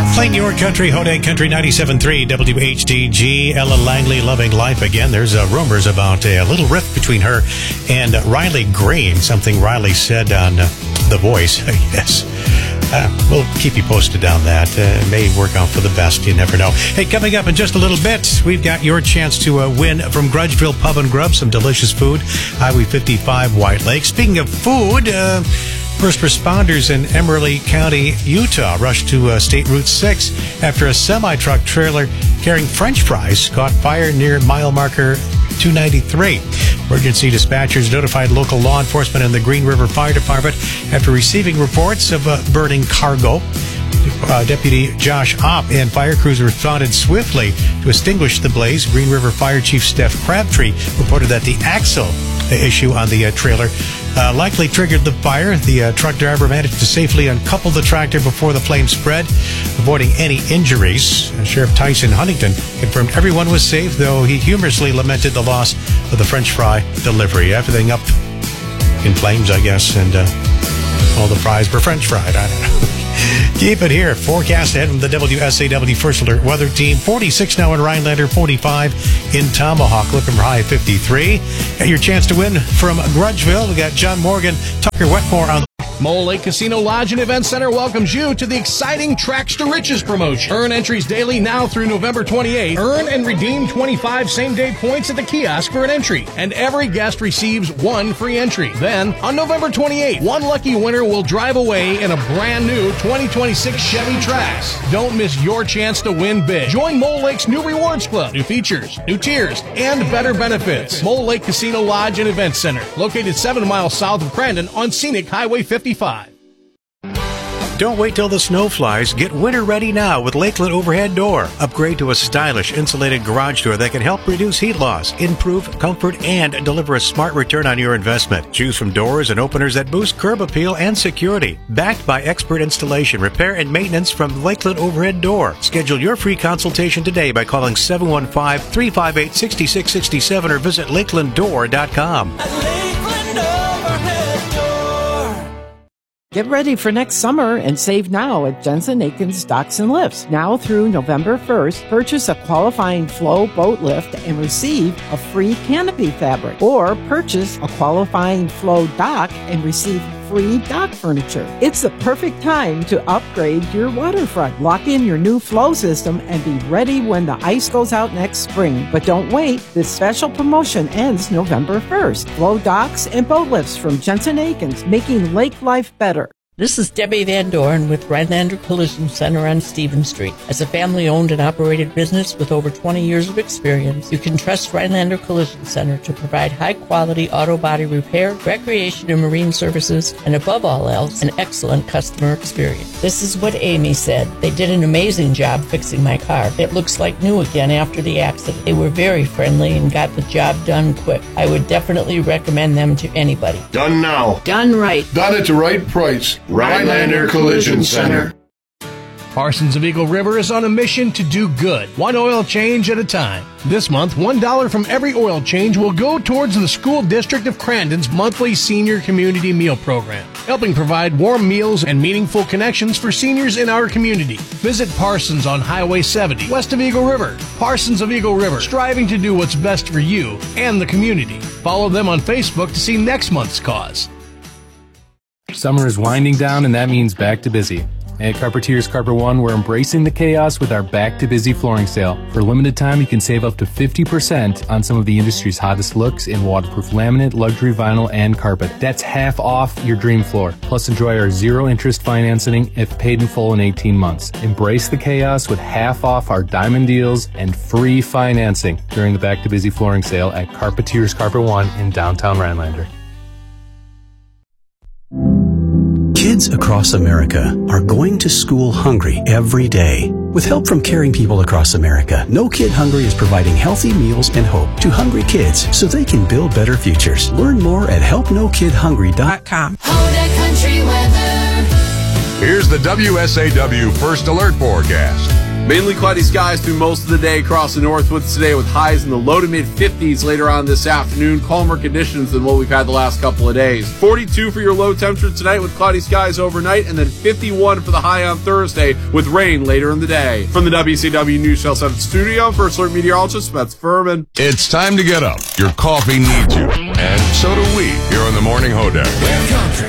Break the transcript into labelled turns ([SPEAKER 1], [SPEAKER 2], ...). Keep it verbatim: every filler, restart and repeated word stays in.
[SPEAKER 1] Playing your country, Hodag Country ninety-seven point three W H D G. Ella Langley, Loving Life Again. There's uh, rumors about a little rift between her and uh, Riley Green, something Riley said on uh, The Voice, I guess. Uh, we'll keep you posted on that. Uh, it may work out for the best. You never know. Hey, coming up in just a little bit, we've got your chance to uh, win from Grudgeville Pub and Grub, some delicious food. Highway fifty-five, White Lake. Speaking of food, uh, first responders in Emerald County, Utah, rushed to uh, State Route six after a semi-truck trailer carrying French fries caught fire near mile marker two ninety-three. Emergency dispatchers notified local law enforcement and the Green River Fire Department after receiving reports of a burning cargo. Uh, Deputy Josh Opp and fire crews responded swiftly to extinguish the blaze. Green River Fire Chief Steph Crabtree reported that the axle issue on the uh, trailer uh, likely triggered the fire. The uh, truck driver managed to safely uncouple the tractor before the flames spread, avoiding any injuries. Uh, Sheriff Tyson Huntington confirmed everyone was safe, though he humorously lamented the loss of the French fry delivery. Everything up in flames, I guess, and uh, all the fries were French fried. I don't know. Keep it here. Forecast ahead from the W S A W First Alert Weather Team. forty-six now in Rhinelander, forty-five in Tomahawk. Looking for high fifty-three. Got your chance to win from Grudgeville. We got John Morgan, Tucker Wetmore on the
[SPEAKER 2] Mole Lake Casino Lodge and Event Center welcomes you to the exciting Tracks to Riches promotion. Earn entries daily now through November twenty-eighth. Earn and redeem twenty-five same-day points at the kiosk for an entry, and every guest receives one free entry. Then, on November twenty-eighth, one lucky winner will drive away in a brand new twenty twenty-six Chevy Trax. Don't miss your chance to win big. Join Mole Lake's new Rewards Club, new features, new tiers, and better benefits. Mole Lake Casino Lodge and Event Center, located seven miles south of Crandon on scenic Highway fifty-five.
[SPEAKER 1] Don't wait till the snow flies. Get winter ready now with Lakeland Overhead Door. Upgrade to a stylish insulated garage door that can help reduce heat loss, improve comfort, and deliver a smart return on your investment. Choose from doors and openers that boost curb appeal and security. Backed by expert installation, repair, and maintenance from Lakeland Overhead Door. Schedule your free consultation today by calling seven one five, three five eight, six six six seven or visit lakeland door dot com.
[SPEAKER 3] Get ready for next summer and save now at Jensen Aikens Docks and Lifts. Now through November first, purchase a qualifying Flow boat lift and receive a free canopy fabric. Or purchase a qualifying Flow dock and receive free dock furniture. It's the perfect time to upgrade your waterfront. Lock in your new Flow system and be ready when the ice goes out next spring. But don't wait. This special promotion ends November first. Flow docks and boat lifts from Jensen Aikens, making lake life better.
[SPEAKER 4] This is Debbie Van Dorn with Rhinelander Collision Center on Stevens Street. As a family-owned and operated business with over twenty years of experience, you can trust Rhinelander Collision Center to provide high-quality auto body repair, recreation and marine services, and above all else, an excellent customer experience. This is what Amy said. They did an amazing job fixing my car. It looks like new again after the accident. They were very friendly and got the job done quick. I would definitely recommend them to anybody.
[SPEAKER 5] Done now.
[SPEAKER 4] Done right.
[SPEAKER 5] Done at the right price. Rhinelander Collision Center.
[SPEAKER 2] Parsons of Eagle River is on a mission to do good, one oil change at a time. This month, one dollar from every oil change will go towards the School District of Crandon's monthly senior community meal program, helping provide warm meals and meaningful connections for seniors in our community. Visit Parsons on Highway seventy, west of Eagle River. Parsons of Eagle River, striving to do what's best for you and the community. Follow them on Facebook to see next month's cause.
[SPEAKER 6] Summer is winding down, and that means back to busy. At Carpentiers Carpet One, we're embracing the chaos with our Back to Busy flooring sale. For a limited time, you can save up to fifty percent on some of the industry's hottest looks in waterproof laminate, luxury vinyl, and carpet. That's half off your dream floor. Plus, enjoy our zero-interest financing if paid in full in eighteen months. Embrace the chaos with half off our diamond deals and free financing during the Back to Busy flooring sale at Carpentiers Carpet One in downtown Rhinelander.
[SPEAKER 7] Kids across America are going to school hungry every day. With help from caring people across America, No Kid Hungry is providing healthy meals and hope to hungry kids so they can build better futures. Learn more at help no kid hungry dot com.
[SPEAKER 8] Hodag Country Weather.
[SPEAKER 9] Here's the W S A W First Alert Forecast.
[SPEAKER 8] Mainly cloudy skies through most of the day across the Northwoods today, with highs in the low to mid fifties later on this afternoon. Calmer conditions than what we've had the last couple of days. forty-two for your low temperature tonight with cloudy skies overnight, and then fifty-one for the high on Thursday with rain later in the day. From the W C W News Channel seven studio, First Alert meteorologist Beth Furman.
[SPEAKER 9] It's time to get up. Your coffee needs you, and so do we here on the Morning Hoedown.